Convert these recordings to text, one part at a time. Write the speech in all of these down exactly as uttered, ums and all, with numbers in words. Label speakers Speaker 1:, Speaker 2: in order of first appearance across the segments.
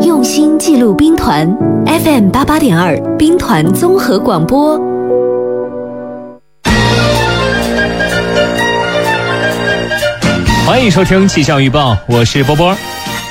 Speaker 1: 用心记录兵团 F M 八八点二兵团综合广播。
Speaker 2: 欢迎收听气象预报，我是波波。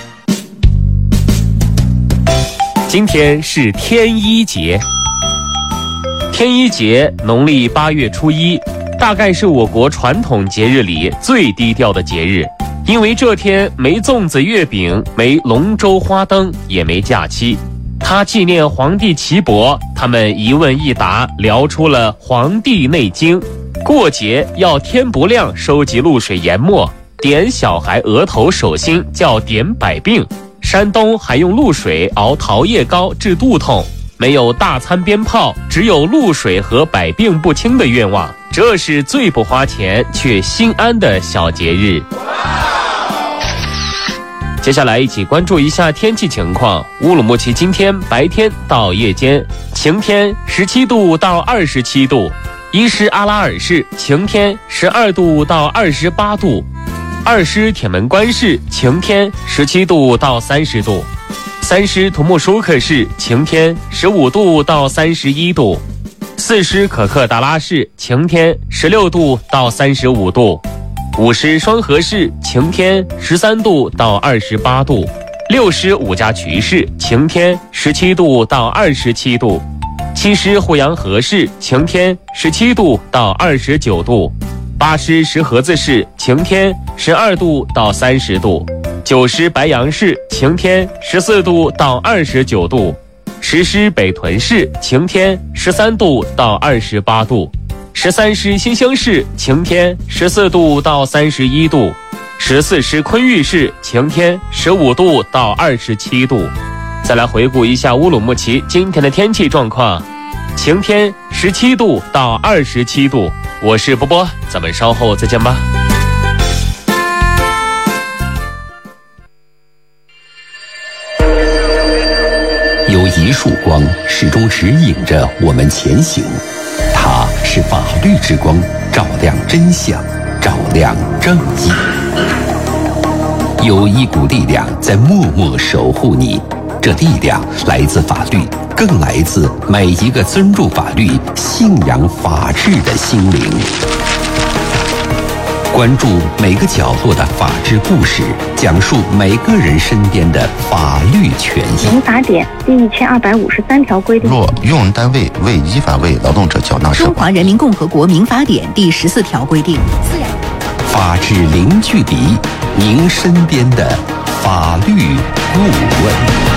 Speaker 2: 今天是天一节，天一节农历八月初一，大概是我国传统节日里最低调的节日，因为这天没粽子月饼，没龙舟花灯，也没假期。他纪念黄帝岐伯，他们一问一答聊出了《黄帝内经》。过节要天不亮收集露水研末，点小孩额头手心叫点百病。山东还用露水熬桃叶糕治肚痛。没有大餐鞭炮，只有露水和百病不侵的愿望，这是最不花钱却心安的小节日。接下来一起关注一下天气情况。乌鲁木齐今天白天到夜间晴天，十七度到二十七度；伊施阿拉尔市晴天，十二度到二十八度；二师铁门关市晴天，十七度到三十度；三师图木舒克市晴天，十五度到三十一度；四师可克达拉市晴天，十六度到三十五度；五师双河市晴天，十三度到二十八度；六师五家渠市晴天，十七度到二十七度；七师沪阳河市晴天，十七度到二十九度；八师石河子市晴天，十二度到三十度；九师白杨市晴天，十四度到二十九度；十师北屯市晴天，十三度到二十八度；十三师新兴市晴天，十四度到三十一度；十四师昆玉市晴天，十五度到二十七度。再来回顾一下乌鲁木齐今天的天气状况：晴天，十七度到二十七度。我是波波，咱们稍后再见吧。
Speaker 3: 有一束光始终指引着我们前行，它是法律之光，照亮真相，照亮正义。有一股力量在默默守护你，这力量来自法律，更来自每一个尊重法律、信仰法治的心灵。关注每个角落的法治故事，讲述每个人身边的法律权益。
Speaker 4: 民法典第一千二百五十三条规定，
Speaker 5: 若用人单位未依法为劳动者缴纳社保。
Speaker 1: 中华人民共和国民法典第十四条规定，
Speaker 3: 法治零距离，您身边的法律顾问。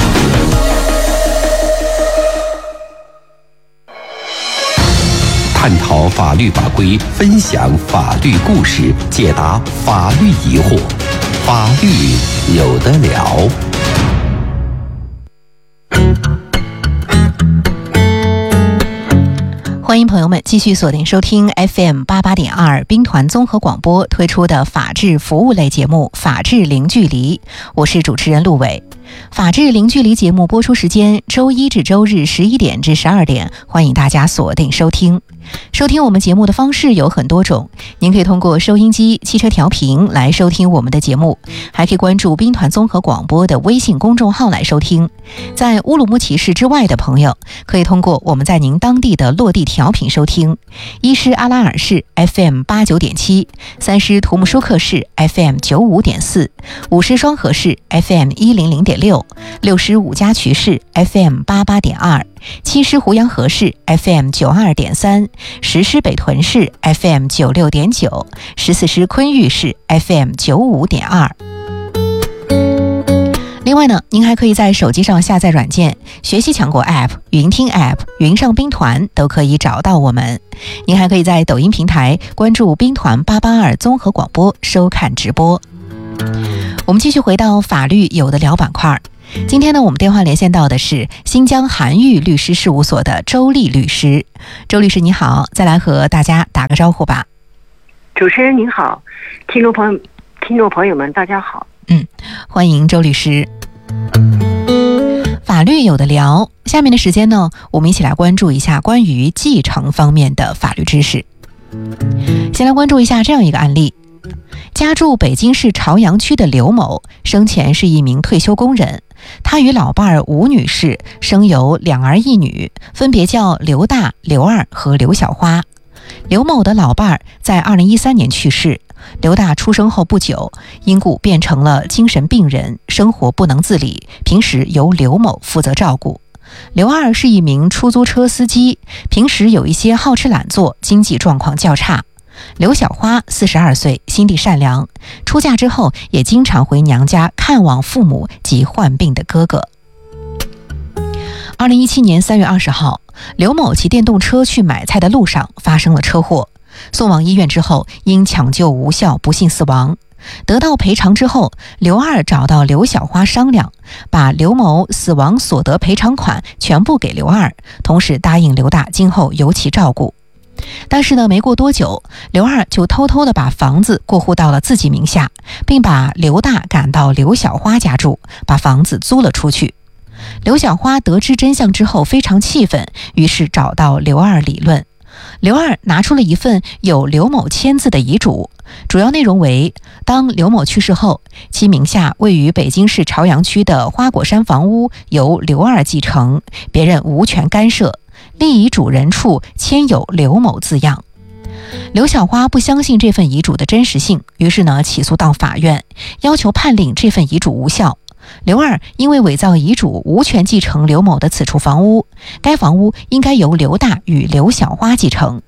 Speaker 3: 探讨法律法规，分享法律故事，解答法律疑惑，法律有得聊。
Speaker 6: 欢迎朋友们继续锁定收听 F M 八八点二兵团综合广播推出的法治服务类节目《法治零距离》，我是主持人陆伟。法治零距离节目播出时间周一至周日十一点至十二点，欢迎大家锁定收听。收听我们节目的方式有很多种，您可以通过收音机、汽车调频来收听我们的节目，还可以关注兵团综合广播的微信公众号来收听。在乌鲁木齐市之外的朋友，可以通过我们在您当地的落地调频收听：伊施阿拉尔市 F M 八九点七，三师图木舒克市 F M 九五点四，五师双河市 F M 一零零点六，六师五家渠市 F M 八八点二，七师湖阳河市 F M 九二点三，十师北屯市 F M 九六点九，十四师昆玉市 F M 九五点二。另外呢，您还可以在手机上下载软件学习强国 App、云听 App、云上兵团都可以找到我们。您还可以在抖音平台关注兵团八八二综合广播收看直播。我们继续回到法律有的聊板块。今天呢，我们电话连线到的是新疆韩愈律师事务所的周丽律师。周律师你好，再来和大家打个招呼吧。
Speaker 4: 主持人您好，听众朋友听众朋友们大家好。
Speaker 6: 嗯，欢迎周律师。法律有的聊，下面的时间呢，我们一起来关注一下关于继承方面的法律知识。先来关注一下这样一个案例。家住北京市朝阳区的刘某生前是一名退休工人， 他与老伴儿吴女士生有两儿一女，分别叫刘大、刘二和刘小花。刘某的老伴儿在二零一三年去世，刘大出生后不久，因故变成了精神病人，生活不能自理，平时由刘某负责照顾。刘二是一名出租车司机，平时有一些好吃懒做，经济状况较差。刘小花四十二岁，心地善良，出嫁之后也经常回娘家看望父母及患病的哥哥。二零一七年三月二十号，刘某骑电动车去买菜的路上发生了车祸，送往医院之后因抢救无效不幸死亡。得到赔偿之后，刘二找到刘小花商量，把刘某死亡所得赔偿款全部给刘二，同时答应刘大今后由其照顾。但是呢，没过多久，刘二就偷偷地把房子过户到了自己名下，并把刘大赶到刘小花家住，把房子租了出去。刘小花得知真相之后非常气愤，于是找到刘二理论。刘二拿出了一份有刘某签字的遗嘱，主要内容为：当刘某去世后，其名下位于北京市朝阳区的花果山房屋由刘二继承，别人无权干涉，立遗嘱人处签有刘某字样。刘小花不相信这份遗嘱的真实性，于是呢起诉到法院，要求判令这份遗嘱无效。刘二因为伪造遗嘱，无权继承刘某的此处房屋，该房屋应该由刘大与刘小花继承。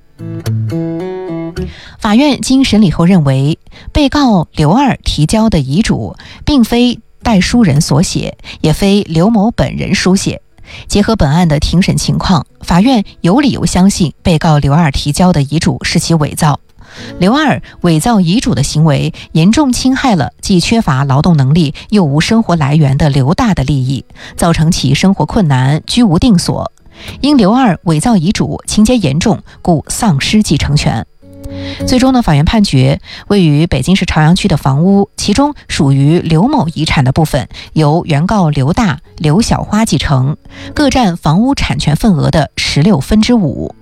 Speaker 6: 法院经审理后认为，被告刘二提交的遗嘱并非代书人所写，也非刘某本人书写。结合本案的庭审情况，法院有理由相信被告刘二提交的遗嘱是其伪造。刘二伪造遗嘱的行为严重侵害了既缺乏劳动能力又无生活来源的刘大的利益，造成其生活困难，居无定所。因刘二伪造遗嘱情节严重，故丧失继承权。最终呢，法院判决位于北京市朝阳区的房屋，其中属于刘某遗产的部分由原告刘大、刘小花继承，各占房屋产权份额的十六分之五。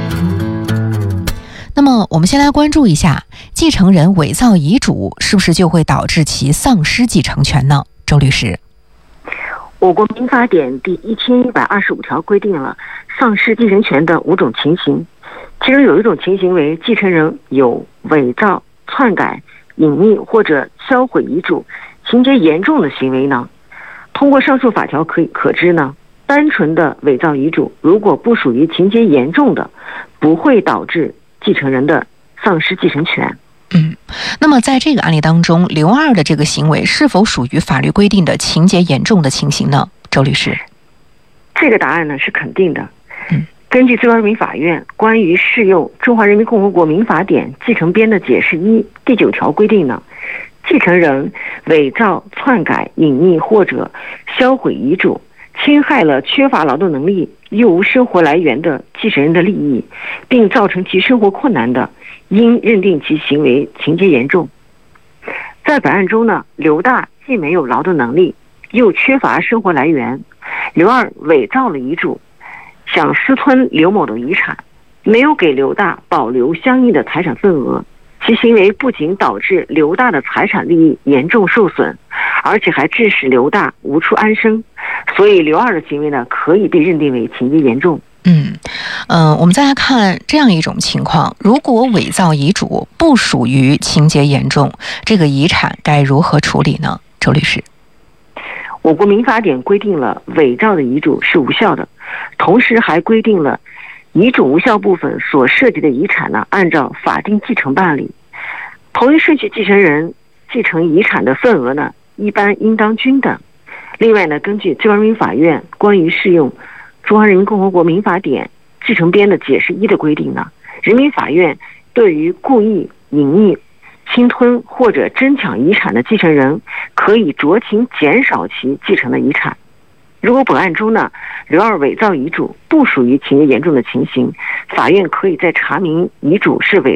Speaker 6: 那么我们先来关注一下，继承人伪造遗嘱是不是就会导致其丧失继承权呢？周律师。
Speaker 4: 我国民法典第一千一百二十五条规定了丧失继承权的五种情形，其中有一种情形为继承人有伪造、篡改、隐匿或者销毁遗嘱情节严重的行为呢。通过上述法条可以可知呢，单纯的伪造遗嘱如果不属于情节严重的，不会导致继承人的丧失继承权。
Speaker 6: 嗯，那么在这个案例当中，刘二的这个行为是否属于法律规定的情节严重的情形呢？周律师。
Speaker 4: 这个答案呢是肯定的。
Speaker 6: 嗯，
Speaker 4: 根据最高人民法院关于适用《中华人民共和国民法典》继承编的解释一第九条规定呢，继承人伪造、篡改、隐匿或者销毁遗嘱，侵害了缺乏劳动能力又无生活来源的继承人的利益，并造成其生活困难的，应认定其行为情节严重。在本案中呢，刘大既没有劳动能力，又缺乏生活来源，刘二伪造了遗嘱，想私吞刘某的遗产，没有给刘大保留相应的财产份额，其行为不仅导致刘大的财产利益严重受损，而且还致使刘大无处安身，所以刘二的行为呢，可以被认定为情节严重。
Speaker 6: 嗯，呃，我们再来看这样一种情况，如果伪造遗嘱不属于情节严重，这个遗产该如何处理呢？周律师。
Speaker 4: 我国民法典规定了伪造的遗嘱是无效的，同时还规定了遗嘱无效部分所涉及的遗产呢，按照法定继承办理。同一顺序继承人继承遗产的份额呢，一般应当均等。另外呢，根据最高人民法院关于适用《中华人民共和国民法典》继承编的解释一的规定呢，人民法院对于故意隐匿、侵吞或者争抢遗产的继承人，可以酌情减少其继承的遗产。如果本案中呢，刘二伪造遗嘱不属于情节严重的情形，法院可以在查明遗嘱是伪